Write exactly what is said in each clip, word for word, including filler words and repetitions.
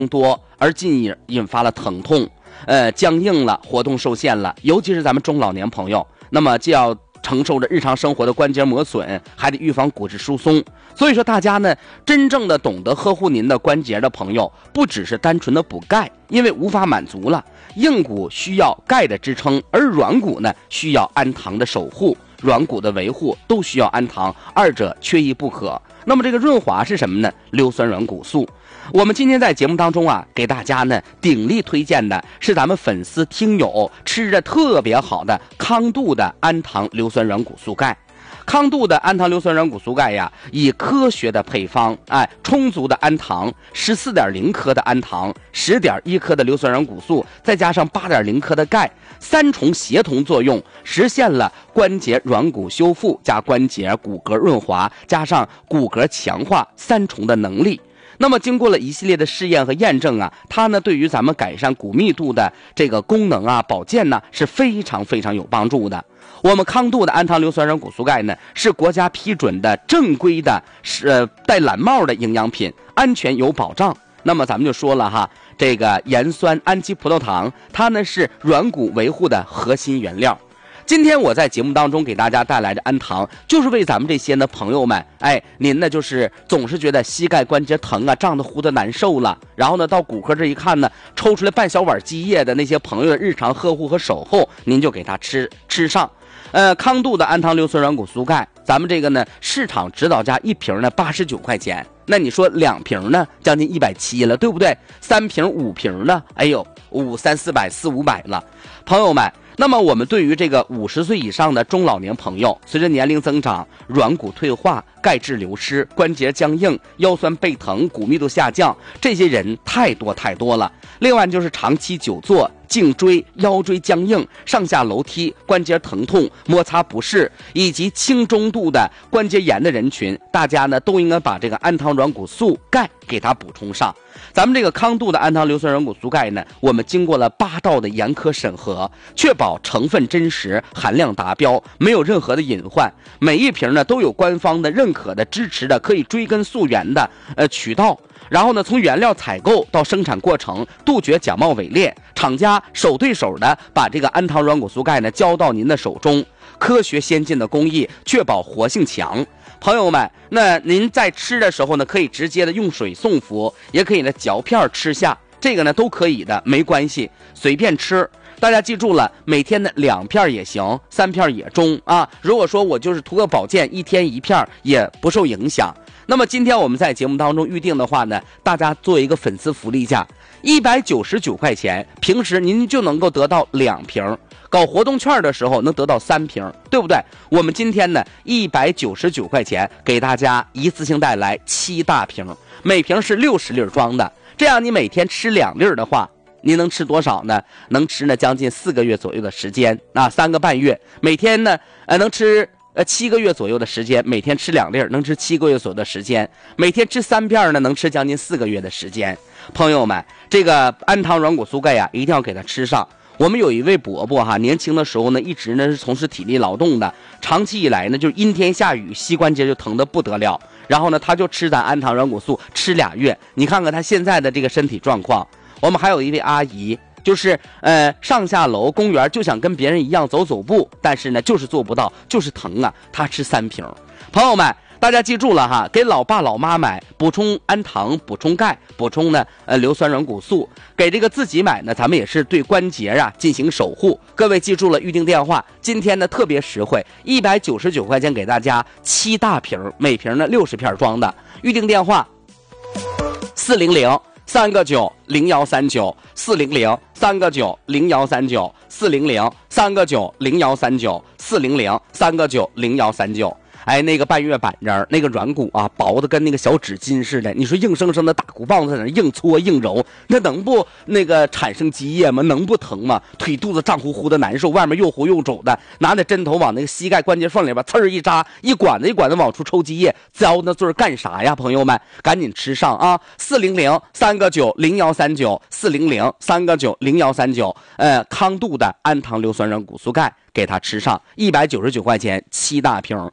多，而进而引发了疼痛，呃，僵硬了，活动受限了，尤其是咱们中老年朋友，那么就要承受着日常生活的关节磨损，还得预防骨质疏松。所以说大家呢，真正的懂得呵护您的关节的朋友，不只是单纯的补钙，因为无法满足了。硬骨需要钙的支撑，而软骨呢需要氨糖的守护，软骨的维护都需要氨糖，二者缺一不可。那么这个润滑是什么呢？硫酸软骨素。我们今天在节目当中啊，给大家呢鼎力推荐的是咱们粉丝听友吃着特别好的康度的氨糖硫酸软骨素钙。康度的氨糖硫酸软骨素钙呀，以科学的配方，哎，充足的氨糖， 十四点零克的氨糖， 十点一克的硫酸软骨素，再加上 八点零克的钙，三重协同作用，实现了关节软骨修复加关节骨骼润滑加上骨骼强化三重的能力。那么经过了一系列的试验和验证啊，它呢对于咱们改善骨密度的这个功能啊、保健呢是非常非常有帮助的。我们康度的氨糖硫酸软骨素钙呢是国家批准的正规的是呃带蓝帽的营养品，安全有保障。那么咱们就说了哈，这个盐酸氨基葡萄糖，它呢是软骨维护的核心原料。今天我在节目当中给大家带来的氨糖，就是为咱们这些呢朋友们，哎，您呢就是总是觉得膝盖关节疼啊，胀得乎的难受了，然后呢到骨科这一看呢，抽出来半小碗积液的那些朋友的日常呵护和守候，您就给他吃吃上。呃，康度的氨糖硫酸软骨素钙，咱们这个呢市场指导价一瓶呢八十九块钱，那你说两瓶呢将近一百七了，对不对？三瓶五瓶呢，哎呦，五三四百四五百了，朋友们。那么我们对于这个五十岁以上的中老年朋友，随着年龄增长，软骨退化、钙质流失、关节僵硬、腰酸背疼、骨密度下降，这些人太多太多了。另外就是长期久坐、颈椎、腰椎僵硬、上下楼梯、关节疼痛、摩擦不适，以及轻中度的关节炎的人群，大家呢都应该把这个氨糖软骨素钙给它补充上。咱们这个康度的氨糖硫酸软骨素钙呢，我们经过了八道的严苛审核，确保成分真实，含量达标，没有任何的隐患。每一瓶呢都有官方的认可的支持的可以追根溯源的呃渠道。然后呢，从原料采购到生产过程，杜绝假冒伪劣，厂家手对手的把这个氨糖软骨素钙呢交到您的手中，科学先进的工艺，确保活性强。朋友们，那您在吃的时候呢，可以直接的用水送服，也可以呢嚼片吃下，这个呢都可以的，没关系，随便吃。大家记住了，每天呢两片也行，三片也中啊。如果说我就是图个保健，一天一片也不受影响。那么今天我们在节目当中预定的话呢，大家做一个粉丝福利价，一百九十九块钱，平时您就能够得到两瓶。搞活动券的时候能得到三瓶，对不对？我们今天呢一百九十九块钱给大家一次性带来七大瓶，每瓶是六十粒装的，这样你每天吃两粒的话，您能吃多少呢？能吃呢将近四个月左右的时间啊，三个半月，每天呢呃能吃呃七个月左右的时间，每天吃两粒能吃七个月左右的时间，每天吃三片呢能吃将近四个月的时间。朋友们，这个氨糖软骨素钙呀，一定要给它吃上。我们有一位伯伯哈，年轻的时候呢，一直呢是从事体力劳动的，长期以来呢，就是阴天下雨，膝关节就疼得不得了。然后呢，他就吃咱氨糖软骨素，吃俩月，你看看他现在的这个身体状况。我们还有一位阿姨，就是呃上下楼公园就想跟别人一样走走步，但是呢就是做不到，就是疼啊。他吃三瓶，朋友们。大家记住了哈，给老爸老妈买补充氨糖、补充钙、补充呢呃硫酸软骨素，给这个自己买呢，咱们也是对关节啊进行守护。各位记住了预定电话，今天呢特别实惠，一百九十九块钱给大家七大瓶，每瓶呢六十片装的。预定电话四零零三个九零幺三九四零零三个九零幺三九四零零三个九零幺三九四零零三个九零幺三九。哎，那个半月板这那个软骨啊，薄的跟那个小纸巾似的。你说硬生生的大骨棒子在那硬搓硬揉，那能不那个产生积液吗？能不疼吗？腿肚子胀乎乎的难受，外面又糊又肿的，拿那针头往那个膝盖关节缝里边呲儿一扎，一管子一管子往出抽积液，遭那罪干啥呀？朋友们，赶紧吃上啊！四零零三个九零幺三九四零零三个九零幺三九，呃，康度的氨糖硫酸软骨素钙。给它吃上一百九十九块钱七大瓶，咱这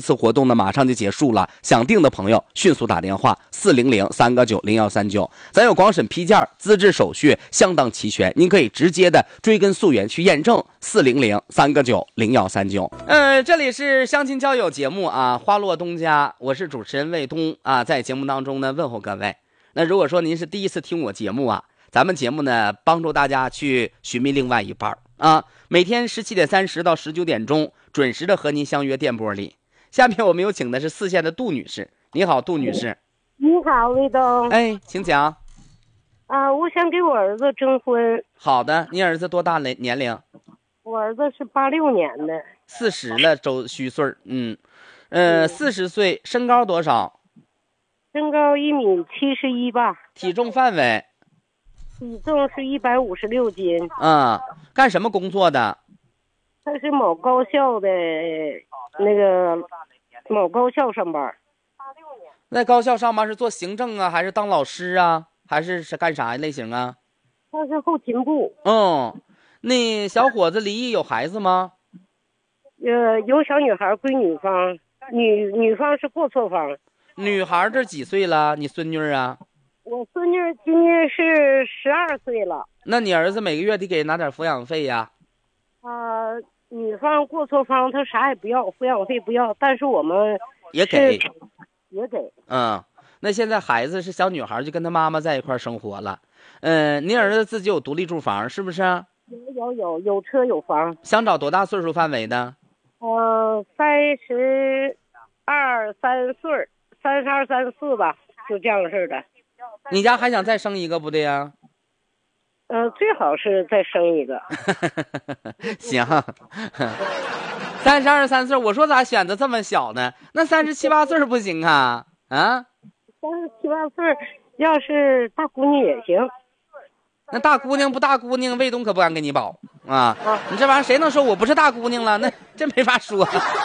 次活动呢马上就结束了，想订的朋友迅速打电话四零零三个九零幺三九，咱有广审批件，资质手续相当齐全，您可以直接的追根溯源去验证。四零零三个九零幺三九。呃，这里是相亲交友节目啊，花落东家，我是主持人卫东啊，在节目当中呢问候各位。那如果说您是第一次听我节目啊，咱们节目呢帮助大家去寻觅另外一半啊，每天十七点三十到十九点钟准时的和您相约电波里。下面我们有请的是四线的杜女士，你好，杜女士。 你好，卫东。 哎，请讲。 啊，我想给我儿子征婚。 好的，你儿子多大了年龄？ 我儿子是八六年的， 四十了周虚岁，嗯，呃，四十岁，身高多少？ 身高一米七十一吧。 体重范围？ 体重是一百五十六斤。 啊、嗯，干什么工作的？ 他是某高校的，那个某高校上班。 在高校上班是做行政啊，还是当老师啊，还是是干啥类型啊？ 他是后勤部。 嗯。那小伙子离异有孩子吗？ 呃，有小女孩归女方，女女方是过错方。 女孩这几岁了？你孙女啊？ 我孙女今年是十二岁了。 那你儿子每个月得给拿点抚养费呀？ 啊、呃，女方过错方他啥也不要，抚养费不要，但是我们也给， 也给。 嗯，那现在孩子是小女孩，就跟他妈妈在一块生活了。嗯、呃，你儿子自己有独立住房是不是？ 有有有有车有房。 想找多大岁数范围的？ 呃，三十二三岁，三十二三四吧，就这样式的。 你家还想再生一个不对呀？ 呃，最好是再生一个。 行，三十二三岁，我说咋选择这么小呢？那三十七八岁不行啊？啊？ 三十七八岁，要是大姑娘也行。 那大姑娘不大姑娘，卫东可不敢给你保啊！你这玩意儿谁能说我不是大姑娘了？那这没法说。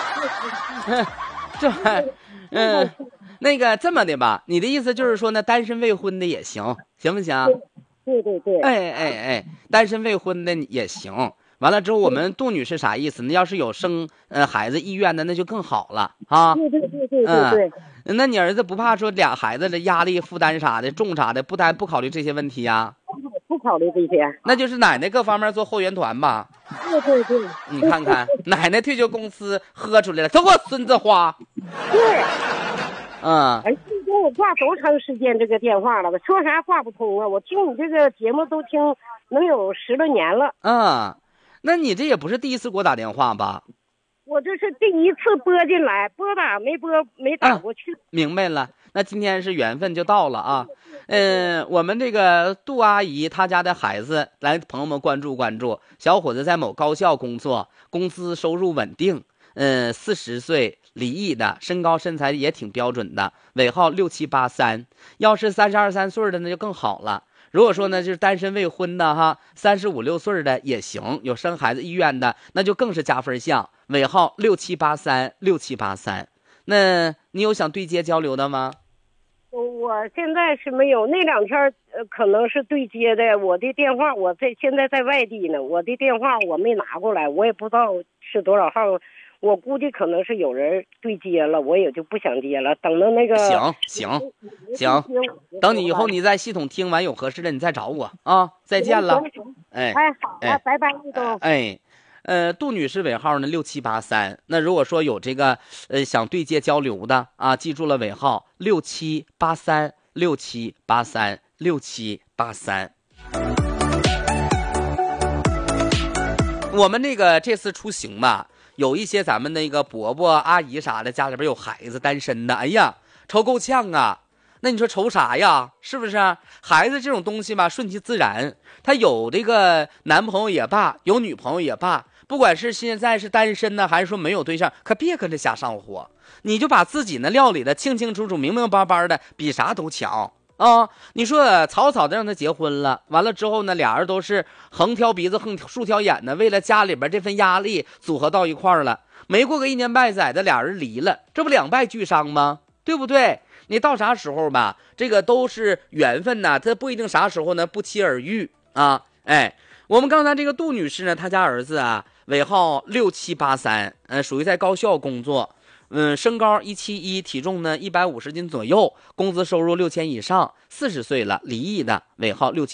这玩意儿，嗯，那个这么的吧，你的意思就是说呢，单身未婚的也行，行不行？ 对对对。 哎哎哎，单身未婚的也行。完了之后，我们杜女士啥意思呢？要是有生呃孩子意愿的，那就更好了啊！ 对对对对对对。 嗯，那你儿子不怕说俩孩子的压力负担啥的重啥的，不担不考虑这些问题呀？ 不考虑这些。那就是奶奶各方面做后援团吧。 对对对。 你看看，奶奶退休工资喝出来了，都给我孙子花。 对。 嗯。 哎，你给我挂多长时间这个电话了？我说啥挂不通啊？我听你这个节目都听能有十来年了。 嗯。那你这也不是第一次给我打电话吧？ 我这是第一次拨进来，拨打没拨没打过去、啊。 明白了，那今天是缘分就到了啊。嗯、呃，我们这个杜阿姨她家的孩子，来朋友们关注关注。小伙子在某高校工作，工资收入稳定。嗯、呃，四十岁，离异的，身高身材也挺标准的，尾号六七八三。要是三十二三岁的那就更好了。如果说呢，就是单身未婚的哈，三十五六岁的也行，有生孩子意愿的，那就更是加分项。尾号六七八三六七八三。那你有想对接交流的吗？ 我现在是没有，那两天呃可能是对接的。我的电话我在现在在外地呢，我的电话我没拿过来，我也不知道是多少号。我估计可能是有人对接了，我也就不想接了。等到那个行行行，等你以后你在系统听完有合适的，你再找我啊！再见了，哎哎好啊，拜拜，陆总。 哎，呃，杜女士尾号呢六七八三。那如果说有这个呃想对接交流的啊，记住了尾号六七八三六七八三六七八三。我们那个这次出行吧。有一些咱们那个伯伯阿姨啥的家里边有孩子单身的，哎呀愁够呛啊。那你说愁啥呀？是不是？孩子这种东西吧，顺其自然，他有这个男朋友也罢，有女朋友也罢，不管是现在是单身呢还是说没有对象，可别跟着瞎上火。你就把自己呢料理的清清楚楚明明白白的，比啥都强啊！你说草草的让他结婚了，完了之后呢，俩人都是横挑鼻子横竖挑眼的，为了家里边这份压力组合到一块儿了。没过个一年半载的，俩人离了，这不两败俱伤吗？对不对？你到啥时候吧，这个都是缘分呐，他不一定啥时候呢不期而遇啊！哎，我们刚才这个杜女士呢，她家儿子啊，尾号六七八三，呃，属于在高校工作。 嗯，身高一七一，体重呢一百五十斤左右，工资收入六千以上，四十岁了，离异的，尾号六七。